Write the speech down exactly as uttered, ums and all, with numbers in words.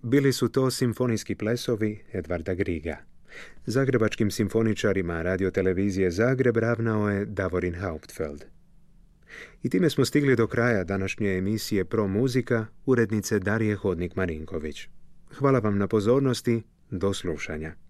bili su to simfonijski plesovi Edvarda Griga. Zagrebačkim simfoničarima radiotelevizije Zagreb ravnao je Davorin Hauptfeld. I time smo stigli do kraja današnje emisije Pro muzika, urednice Darije Hodnik-Marinković. Hvala vam na pozornosti, do slušanja.